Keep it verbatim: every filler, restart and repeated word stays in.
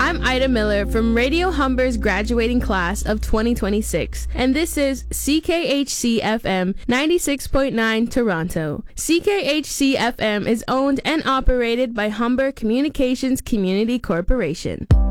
I'm Ida Miller from Radio Humber's graduating class of twenty twenty-six, and this is C K H C F M ninety-six point nine Toronto. C K H C F M is owned and operated by Humber Communications Community Corporation.